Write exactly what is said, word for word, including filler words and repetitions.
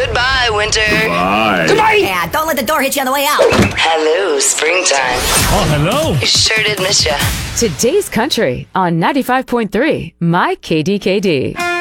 Goodbye, winter. Bye. Goodbye. Yeah, don't let the door hit you on the way out. Hello, springtime. Oh, hello. You sure did miss ya. Today's Country on ninety-five point three My K D K D.